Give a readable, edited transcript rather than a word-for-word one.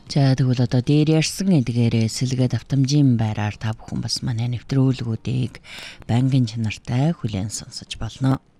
За тэгвэл одоо дээр ярьсан эдгээрээ сэлгээд автомжийн байраар та бүхэн бас манай нэвтрүүлгүүдийг байнгын чанартай хүлээн сонсож болно.